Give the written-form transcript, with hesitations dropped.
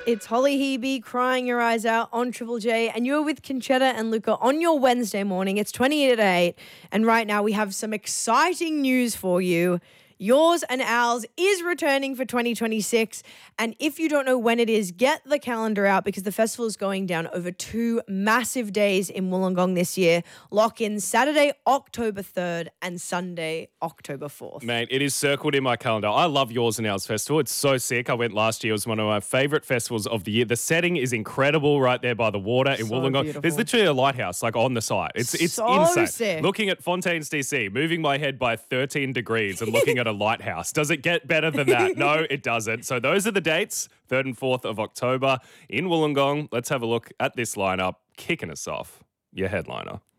It's Holly Hebe crying your eyes out on Triple J, and you're with Conchetta and Luca on your Wednesday morning. It's 28 at 8, and right now we have some exciting news for you. Yours and Ours is returning for 2026, and if you don't know when it is, get the calendar out because the festival is going down over 2 massive days in Wollongong this year. Lock in Saturday, October 3rd and Sunday, October 4th. Mate, it is circled in my calendar. I love Yours and Ours Festival. It's so sick. I went last year. It was one of my favourite festivals of the year. The setting is incredible right there by the water in Wollongong. Beautiful. There's literally a lighthouse like on the site. It's So insane. sick. Looking at Fontaines DC, moving my head by 13 degrees and looking at a lighthouse. Does it get better than that? No, it doesn't. So those are the dates, 3rd and 4th of October in Wollongong. Let's have a look at this lineup. Kicking us off, your headliner.